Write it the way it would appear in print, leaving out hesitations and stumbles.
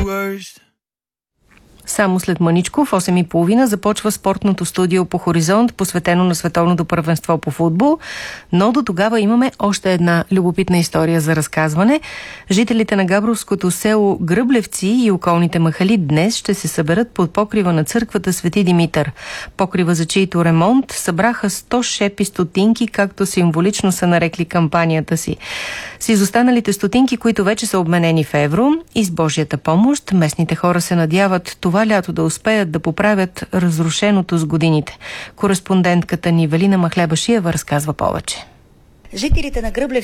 Само след мъничко в 8:30 започва спортното студио по Хоризонт, посветено на световното първенство по футбол, но до тогава имаме още една любопитна история за разказване. Жителите на габровското село Гръблевци и околните махали днес ще се съберат под покрива на църквата Свети Димитър. Покрива, за чийто ремонт събраха 100 шепи стотинки, както символично са нарекли кампанията си. С изостаналите стотинки, които вече са обменени в евро, и с Божията помощ, местните хора се надяват това лято да успеят да поправят разрушеното с годините. Кореспондентката ни Велина Махлебашиева разказва повече. Жителите на Гръблевци